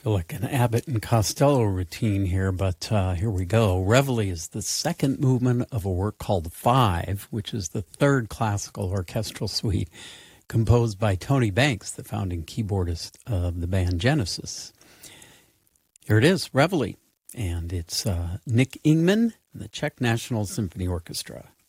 Feel like an Abbott and Costello routine here, but here we go. Reveille is the second movement of a work called Five, which is the third classical orchestral suite composed by Tony Banks, the founding keyboardist of the band Genesis. Here it is, Reveille, and it's Nick Ingman and the Czech National Symphony Orchestra.